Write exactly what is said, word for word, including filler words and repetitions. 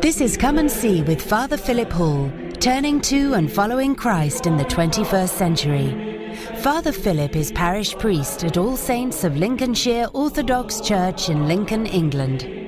This is Come and See with Father Philip Hall, turning to and following Christ in the twenty-first century. Father Philip is parish priest at All Saints of Lincolnshire Orthodox Church in Lincoln, England.